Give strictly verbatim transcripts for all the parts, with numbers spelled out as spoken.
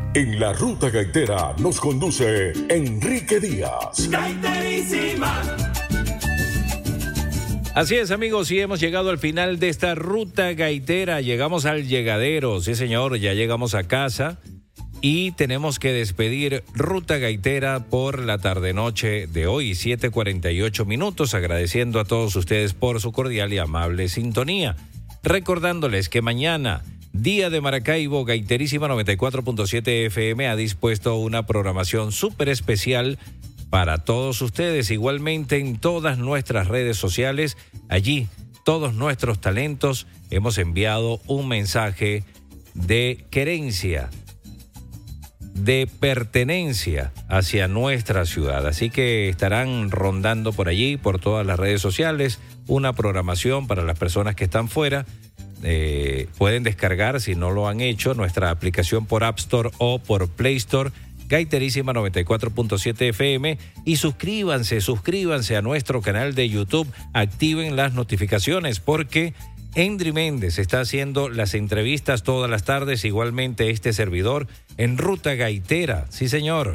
En la Ruta Gaitera nos conduce Enrique Díaz. Gaiterísima. Así es, amigos, y hemos llegado al final de esta Ruta Gaitera. Llegamos al llegadero, sí señor, ya llegamos a casa y tenemos que despedir Ruta Gaitera por la tarde-noche de hoy, siete cuarenta y ocho minutos, agradeciendo a todos ustedes por su cordial y amable sintonía. Recordándoles que mañana, Día de Maracaibo, Gaiterísima noventa y cuatro punto siete F M ha dispuesto una programación súper especial para todos ustedes, igualmente en todas nuestras redes sociales. Allí, todos nuestros talentos hemos enviado un mensaje de querencia, de pertenencia hacia nuestra ciudad. Así que estarán rondando por allí, por todas las redes sociales, una programación para las personas que están fuera. Eh, pueden descargar, si no lo han hecho, nuestra aplicación por App Store o por Play Store, Gaiterísima noventa y cuatro punto siete F M, y suscríbanse, suscríbanse a nuestro canal de YouTube, activen las notificaciones porque Endry Méndez está haciendo las entrevistas todas las tardes, igualmente este servidor en Ruta Gaitera, sí señor.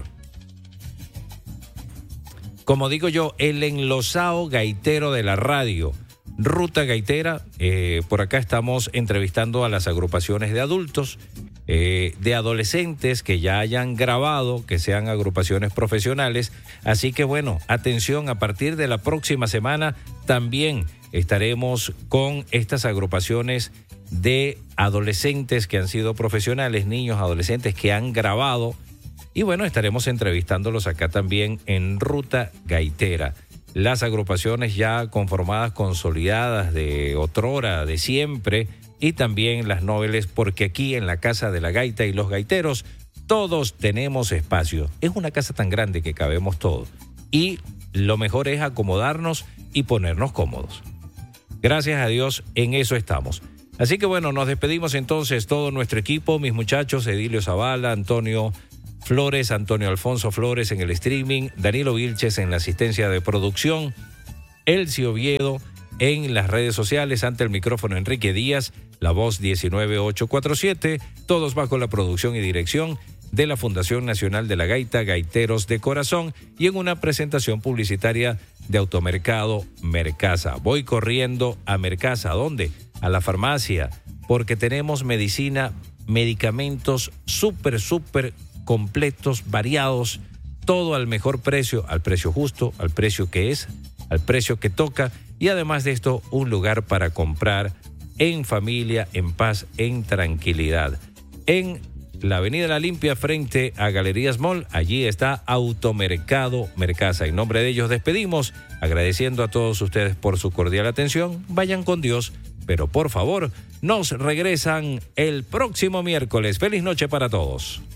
Como digo yo, el enlosado gaitero de la radio. Ruta Gaitera, eh, por acá estamos entrevistando a las agrupaciones de adultos, eh, de adolescentes que ya hayan grabado, que sean agrupaciones profesionales. Así que bueno, atención, a partir de la próxima semana también estaremos con estas agrupaciones de adolescentes que han sido profesionales, niños, adolescentes que han grabado. Y bueno, estaremos entrevistándolos acá también en Ruta Gaitera. Las agrupaciones ya conformadas, consolidadas de otrora, de siempre, y también las noveles, porque aquí en la Casa de la Gaita y los Gaiteros todos tenemos espacio. Es una casa tan grande que cabemos todos y lo mejor es acomodarnos y ponernos cómodos. Gracias a Dios, en eso estamos. Así que bueno, nos despedimos entonces todo nuestro equipo, mis muchachos, Edilio Zavala, Antonio Flores, Antonio Alfonso Flores en el streaming, Danilo Vilches en la asistencia de producción, Elcio Oviedo en las redes sociales, ante el micrófono Enrique Díaz, la voz diecinueve ocho cuarenta y siete, todos bajo la producción y dirección de la Fundación Nacional de la Gaita, Gaiteros de Corazón, y en una presentación publicitaria de Automercado Mercasa. Voy corriendo a Mercasa, ¿a dónde? A la farmacia, porque tenemos medicina, medicamentos súper, súper completos, variados, todo al mejor precio, al precio justo, al precio que es, al precio que toca, y además de esto, un lugar para comprar en familia, en paz, en tranquilidad. En la Avenida La Limpia, frente a Galerías Mall, allí está Automercado Mercasa. En nombre de ellos despedimos, agradeciendo a todos ustedes por su cordial atención. Vayan con Dios, pero por favor, nos regresan el próximo miércoles. Feliz noche para todos.